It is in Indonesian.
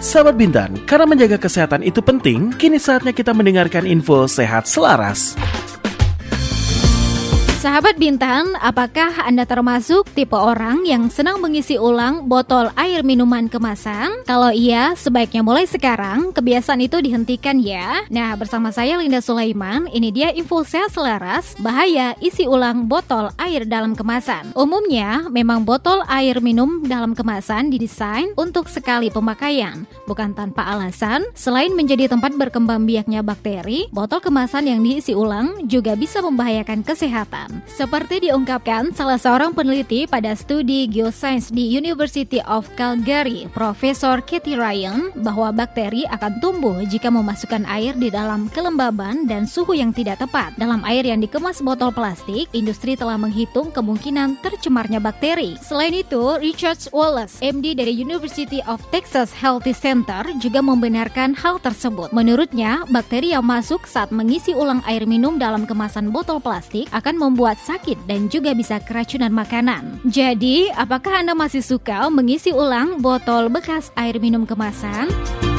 Sahabat Bintan, karena menjaga kesehatan itu penting, kini saatnya kita mendengarkan info sehat selaras. Sahabat Bintan, apakah Anda termasuk tipe orang yang senang mengisi ulang botol air minuman kemasan? Kalau iya, sebaiknya mulai sekarang kebiasaan itu dihentikan ya. Nah, bersama saya Linda Sulaiman, ini dia info sehat selaras, bahaya isi ulang botol air dalam kemasan. Umumnya, memang botol air minum dalam kemasan didesain untuk sekali pemakaian, bukan tanpa alasan. Selain menjadi tempat berkembang biaknya bakteri, botol kemasan yang diisi ulang juga bisa membahayakan kesehatan. Seperti diungkapkan salah seorang peneliti pada studi geosains di University of Calgary, Profesor Katie Ryan, bahwa bakteri akan tumbuh jika memasukkan air di dalam kelembaban dan suhu yang tidak tepat. Dalam air yang dikemas botol plastik, industri telah menghitung kemungkinan tercemarnya bakteri. Selain itu, Richard Wallace, MD dari University of Texas Health Center, juga membenarkan hal tersebut. Menurutnya, bakteri yang masuk saat mengisi ulang air minum dalam kemasan botol plastik akan membuat sakit dan juga bisa keracunan makanan. Jadi, apakah Anda masih suka mengisi ulang botol bekas air minum kemasan?